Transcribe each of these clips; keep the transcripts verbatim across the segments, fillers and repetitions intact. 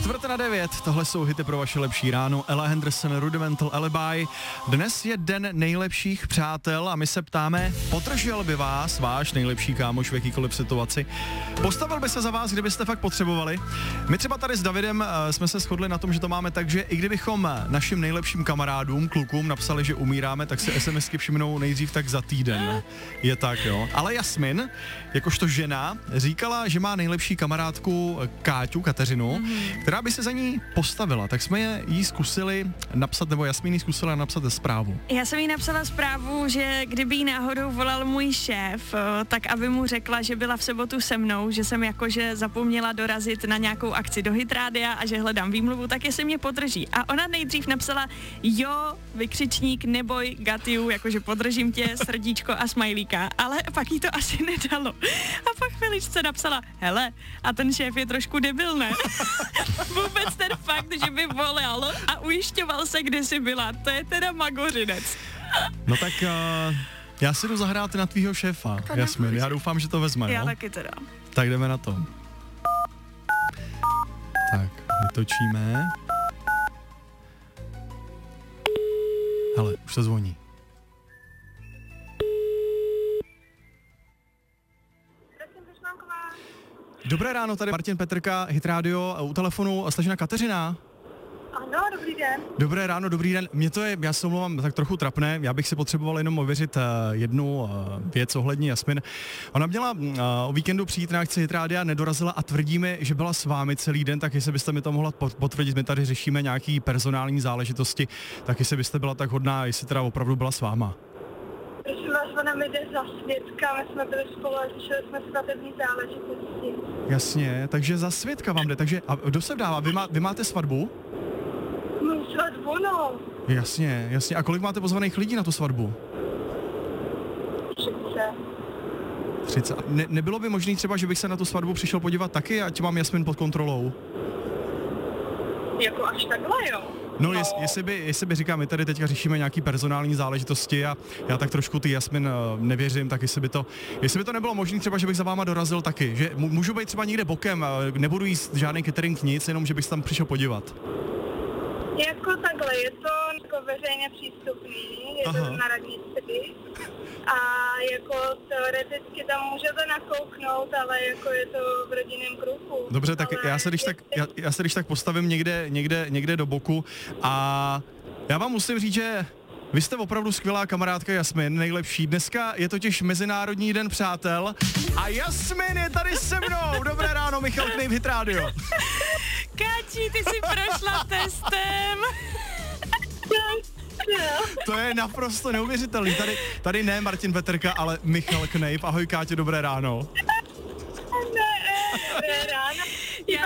Čtvrt na devět, tohle jsou hity pro vaše lepší ráno. Ella Henderson, Rudimental Alibi. Dnes je den nejlepších přátel a my se ptáme, podržel by vás váš nejlepší kámoš v jakýkoliv situaci? Postavil by se za vás, kdybyste fakt potřebovali? My třeba tady s Davidem uh, jsme se shodli na tom, že to máme tak, že i kdybychom našim nejlepším kamarádům, klukům napsali, že umíráme, tak si SMSky všimnou nejdřív tak za týden. Je tak, jo. Ale Jasmin, jakožto žena, říkala, že má nejlepší kamarádku Káťu, Kateřinu, mm-hmm. která by se za ní postavila, tak jsme jí zkusili napsat, nebo Jasmín jí zkusila napsat zprávu. Já jsem jí napsala zprávu, že kdyby jí náhodou volal můj šéf, tak aby mu řekla, že byla v sobotu se mnou, že jsem jakože zapomněla dorazit na nějakou akci do Hitrádia a že hledám výmluvu, tak jestli mě podrží. A ona nejdřív napsala, jo, vykřičník, neboj, got you, jakože podržím tě, srdíčko a smajlíka, ale pak jí to asi nedalo. A pak chviličce napsala, hele, a ten šéf je trošku debil, ne? Vůbec ten fakt, že by volal a ujišťoval se, kde jsi byla, to je teda magořinec. No tak uh, já si jdu zahrát na tvýho šéfa, Jasmin, já doufám, že to vezme, Já no? taky teda. Tak jdeme na to. Tak, vytočíme. Hele, už se zvoní. Dobré ráno, tady Martin Petrka, Hit Radio, u telefonu stažena Kateřina. Ano, dobrý den. Dobré ráno, dobrý den. Mě to je, já se omlouvám, tak trochu trapné, já bych si potřeboval jenom ověřit uh, jednu uh, věc ohledně Jasmin. Ona měla uh, o víkendu přijít na akci Hit Rádia, nedorazila a tvrdí mi, že byla s vámi celý den, tak jestli byste mi to mohla potvrdit, my tady řešíme nějaký personální záležitosti, tak jestli byste byla tak hodná, jestli teda opravdu byla s váma. Prosím vás, ona mi jde za svědka, my jsme byli spolu a řešili jsme svatební záležitosti. Jasně, takže za svědka vám jde, takže a kdo se vdává? Vy, má, vy máte svatbu? No, svatbu, no. Jasně, jasně. A kolik máte pozvaných lidí na tu svatbu? třicet. třicet. Ne, nebylo by možné třeba, že bych se na tu svatbu přišel podívat taky, ať mám Jasmin pod kontrolou? Jako až takhle, jo? No, no. Jest, jestli, by, jestli by říkám, my tady teďka řešíme nějaký personální záležitosti a já tak trošku ty Jasmin uh, nevěřím, tak jestli by to, jestli by to nebylo možné třeba, že bych za váma dorazil taky, že můžu být třeba někde bokem, uh, nebudu jíst žádný catering, nic, jenom že bych se tam přišel podívat. Jako takhle, je to jako veřejně přístupný, je Aha. to na radnici a jako teoreticky tam můžete nakouknout, ale jako je to v rodinném kruhu. Dobře, tak já se když tak, já, já se když tak postavím někde, někde, někde do boku a já vám musím říct, že vy jste opravdu skvělá kamarádka Jasmin, nejlepší. Dneska je totiž Mezinárodní den přátel a Jasmin je tady se mnou. Dobré ráno, Michal Knejp, Hit Radio. Káči, ty jsi prošla testem. To je naprosto neuvěřitelný. Tady, tady ne Martin Petrka, ale Michal Knejp. Ahoj Káťo, dobré ráno. Dobré ráno. Já,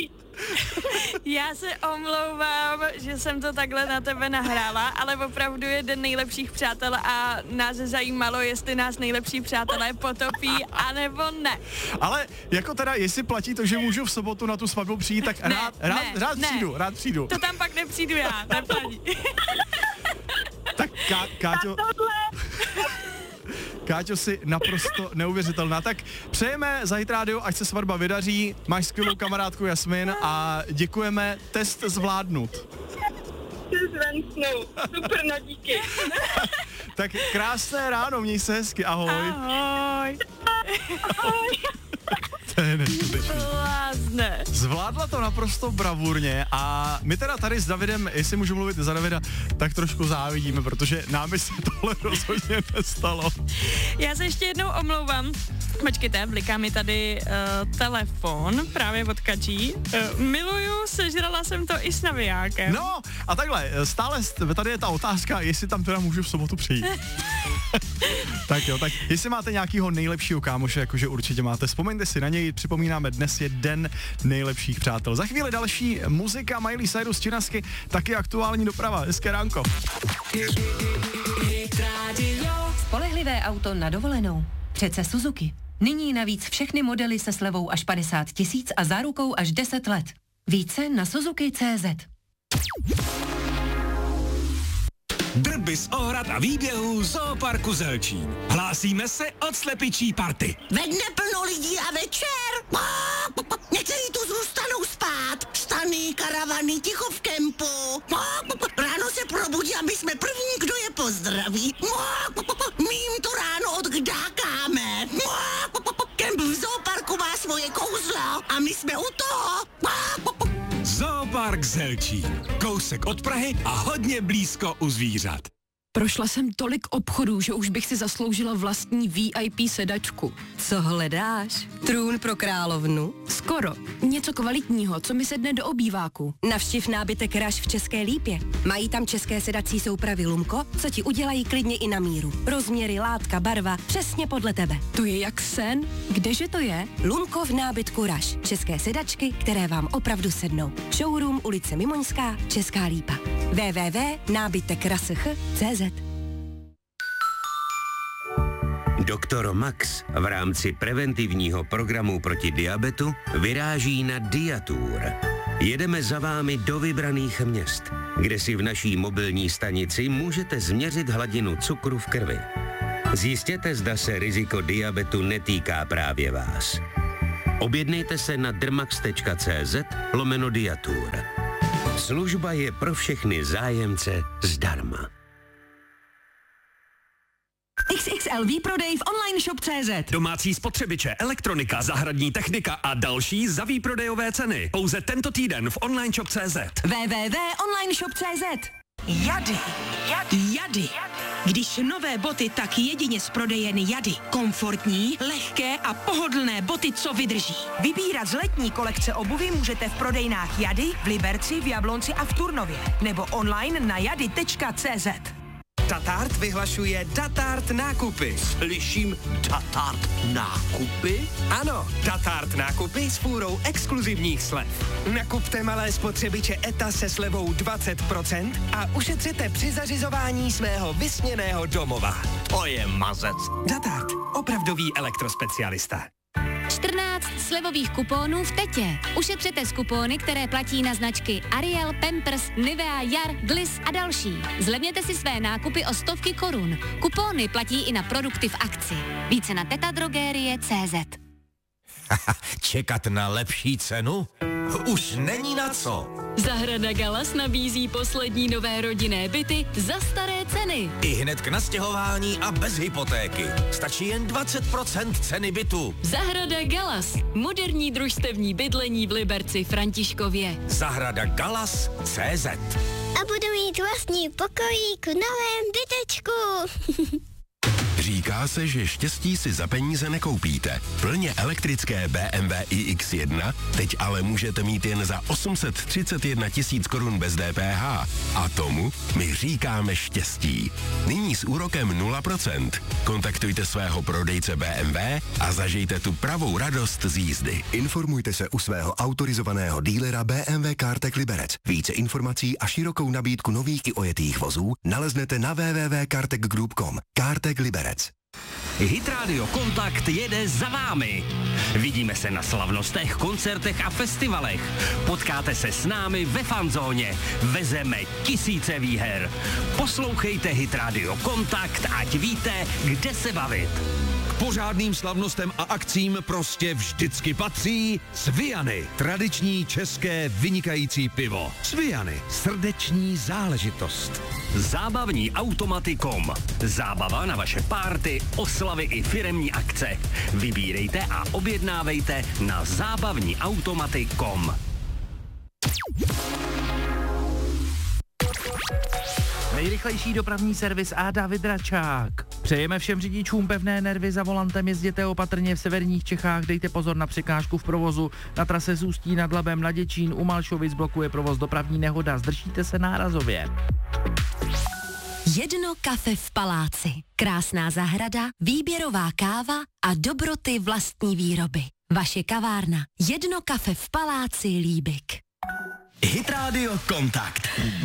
já se omlouvám, že jsem to takhle na tebe nahrála, ale opravdu je den nejlepších přátel a nás zajímalo, jestli nás nejlepší přátelé potopí, anebo ne. Ale jako teda, jestli platí to, že můžu v sobotu na tu svatbu přijít, tak ne, rád, rád, ne, rád ne. přijdu, rád přijdu. To tam pak nepřijdu já, neplatí. Tak Ká, Káťo... Káťo, si naprosto neuvěřitelná. Tak přejeme za Hit Radio, ať se svatba vydaří, máš skvělou kamarádku Jasmin a děkujeme, test zvládnut. Super, no díky. Tak krásné ráno, měj se hezky, ahoj. Ahoj. Ahoj. To je neskutečný. Blázne. Zvládla to naprosto bravurně a my teda tady s Davidem, jestli můžu mluvit za Davida, tak trošku závidíme, protože nám by se tohle rozhodně nestalo. Já se ještě jednou omlouvám. Počkejte, bliká mi tady uh, telefon právě od Kačí. Uh, miluju, sežrala jsem to i s navijákem. No a takhle, stále tady je ta otázka, jestli tam teda můžu v sobotu přijít. Tak jo, tak jestli máte nějakýho nejlepšího kámoše, jakože určitě máte, vzpomeňte si na něj, připomínáme, dnes je den nejlepších přátel. Za chvíli další muzika, Miley Cyrus, Činasky, taky aktuální doprava. Hezké ránko. Spolehlivé auto na dovolenou. Přece Suzuki. Nyní navíc všechny modely se slevou až padesát tisíc a zárukou až deset let. Více na Suzuki tečka cé zet. Drby z ohrad a výběhů Zooparku Zelčín. Hlásíme se od slepičí party. Ve dne plno lidí a večer. Někteří tu zůstanou spát. Stany karavany ticho v kempu. Ráno se probudí, aby jsme první, kdo je pozdraví. My jim to ráno odkdákáme. Kemp v zooparku má svoje kouzlo a my jsme u toho. Zoopark Zelčín. Kousek od Prahy a hodně blízko u zvířat. Prošla jsem tolik obchodů, že už bych si zasloužila vlastní V I P sedačku. Co hledáš? Trůn pro královnu? Skoro. Něco kvalitního, co mi sedne do obýváku. Navštiv nábytek Rush v České Lípě. Mají tam české sedací soupravy Lumko, co ti udělají klidně i na míru. Rozměry, látka, barva, přesně podle tebe. To je jak sen. Kdeže to je? Lumko v nábytku Rush. České sedačky, které vám opravdu sednou. Showroom ulice Mimoňská, Česká Lípa. w w w tečka nábytek rush tečka c z. Doktor Max v rámci preventivního programu proti diabetu vyráží na Diatour. Jedeme za vámi do vybraných měst, kde si v naší mobilní stanici můžete změřit hladinu cukru v krvi. Zjistěte, zda se riziko diabetu netýká právě vás. Objednejte se na drmax tečka c z lomeno Diatour. Služba je pro všechny zájemce zdarma. X X L výprodej v online shop tečka c z. Domácí spotřebiče, elektronika, zahradní technika a další za výprodejové ceny. Pouze tento týden v online shop tečka c z. w w w tečka online shop tečka c z. Jady. Jady. Jady. Když nové boty, tak jedině z prodejen Jady. Komfortní, lehké a pohodlné boty, co vydrží. Vybírat z letní kolekce obuvy můžete v prodejnách Jady, v Liberci, v Jablonci a v Turnově. Nebo online na jady tečka c z. Datart vyhlašuje Datart nákupy. Slyším Datart nákupy? Ano, Datart nákupy s fůrou exkluzivních slev. Nakupte malé spotřebiče ETA se slevou dvacet procent a ušetřete při zařizování svého vysněného domova. To je mazec. Datart, opravdový elektrospecialista. čtrnáct slevových kuponů v Tetě. Ušetřete z kupóny, které platí na značky Ariel, Pampers, Nivea, Jar, Gliss a další. Zlevněte si své nákupy o stovky korun. Kupóny platí i na produkty v akci. Více na tetadrogerie tečka cé zet. Čekat na lepší cenu? Už není na co. Zahrada Galas nabízí poslední nové rodinné byty za staré ceny. I hned k nastěhování a bez hypotéky. Stačí jen dvacet procent ceny bytu. Zahrada Galas. Moderní družstevní bydlení v Liberci, Františkově. Zahrada Galas tečka cé zet. A budu mít vlastní pokojík v novém bytečku. Říká se, že štěstí si za peníze nekoupíte. Plně elektrické bé em vé i iks jedna teď ale můžete mít jen za osm set třicet jedna tisíc korun bez D P H. A tomu my říkáme štěstí. Nyní s úrokem nula procent. Kontaktujte svého prodejce bé em vé a zažijte tu pravou radost z jízdy. Informujte se u svého autorizovaného dílera bé em vé CarTech Liberec. Více informací a širokou nabídku nových i ojetých vozů naleznete na w w w tečka cartech group tečka com. CarTech Liberec. Hit Radio Kontakt jede za vámi. Vidíme se na slavnostech, koncertech a festivalech. Potkáte se s námi ve fanzóně. Vezeme tisíce výher. Poslouchejte Hit Radio Kontakt, ať víte, kde se bavit. K pořádným slavnostem a akcím prostě vždycky patří Sviany. Tradiční české vynikající pivo. Sviany. Srdeční záležitost. Zábavní automaty tečka com. Zábava na vaše párty, oslavy i firemní akce. Vybírejte a objednávejte na zábavní automaty tečka com. Nejrychlejší dopravní servis a David Račák. Přejeme všem řidičům pevné nervy za volantem, jezděte opatrně v severních Čechách, dejte pozor na překážku v provozu. Na trase z Ústí nad Labem na Děčín u Malšovic blokuje provoz dopravní nehoda, zdržíte se nárazově. Jedno kafe v paláci. Krásná zahrada, výběrová káva a dobroty vlastní výroby. Vaše kavárna. Jedno kafe v paláci Líbik. Hit Radio Kontakt.